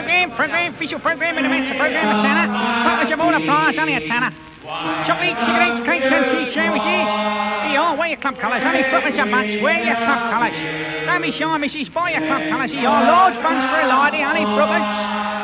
Program, official program in the midst of program of Tanner. Purpose of all applause, only a Tanner. Chocolate, cigarettes, cakes and tea sandwiches. Wear your club colours, only purpose of butts, wear your club colours. Don't be shy, missus, buy your club colours. Large buns for a lady, only purpose.